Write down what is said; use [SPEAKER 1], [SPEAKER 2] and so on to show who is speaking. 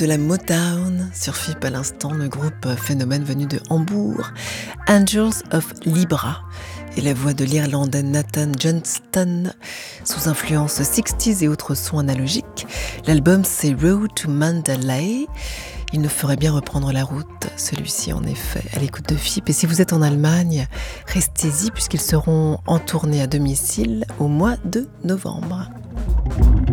[SPEAKER 1] de la Motown sur FIP à l'instant, le groupe phénomène venu de Hambourg, Angels of Libra, et la voix de l'Irlandais Nathan Johnston sous influence 60s et autres sons analogiques. L'album c'est Road to Mandalay. Il nous ferait bien reprendre la route, celui-ci en effet, à l'écoute de FIP. Et si vous êtes en Allemagne, restez-y puisqu'ils seront en tournée à domicile au mois de novembre.